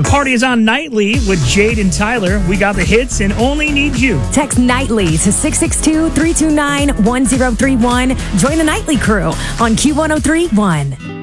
party is on nightly with Jade and Tyler. We got the hits and only need you. Text nightly to 662-329-1031. Join the Nightly crew on Q103.1.